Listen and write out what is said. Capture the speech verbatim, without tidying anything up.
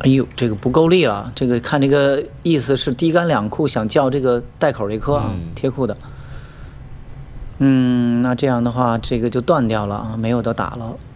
哎呦，这个不够力了，这个看这个意思是低杆两库想叫这个带口这颗啊， 嗯贴库的。嗯，那这样的话，这个就断掉了啊，没有的打了。